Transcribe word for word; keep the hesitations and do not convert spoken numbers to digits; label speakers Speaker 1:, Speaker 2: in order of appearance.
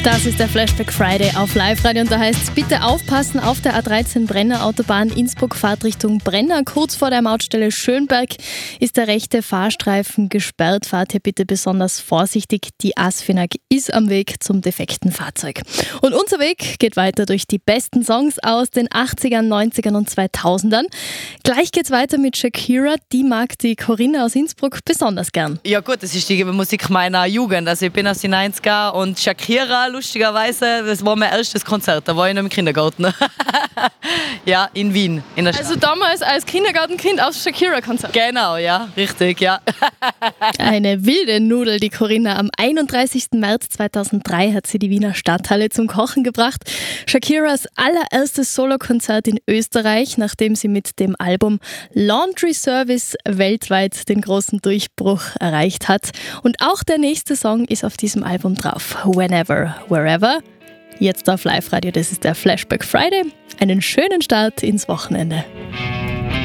Speaker 1: Das ist der Flashback Friday auf Live-Radio und da heißt es, bitte aufpassen auf der A dreizehn Brenner Autobahn Innsbruck Fahrtrichtung Brenner. Kurz vor der Mautstelle Schönberg ist der rechte Fahrstreifen gesperrt. Fahrt hier bitte besonders vorsichtig. Die Asfinag ist am Weg zum defekten Fahrzeug. Und unser Weg geht weiter durch die besten Songs aus den achtzigern, neunzigern und zweitausendern. Gleich geht's weiter mit Shakira. Die mag die Corinna aus Innsbruck besonders gern.
Speaker 2: Ja gut, das ist die Musik meiner Jugend. Also ich bin aus den neunziger und Shakira, lustigerweise, das war mein erstes Konzert, da war ich noch im Kindergarten. Ja, in Wien. In der
Speaker 1: Also damals als Kindergartenkind aufs Shakira-Konzert.
Speaker 2: Genau, ja, richtig, ja.
Speaker 1: Eine wilde Nudel, die Corinna. Am einunddreißigsten März zweitausenddrei hat sie die Wiener Stadthalle zum Kochen gebracht. Shakiras allererstes Solokonzert in Österreich, nachdem sie mit dem Album Laundry Service weltweit den großen Durchbruch erreicht hat. Und auch der nächste Song ist auf diesem Album drauf. Whenever, Wherever. Jetzt auf Live-Radio, das ist der Flashback Friday. Einen schönen Start ins Wochenende.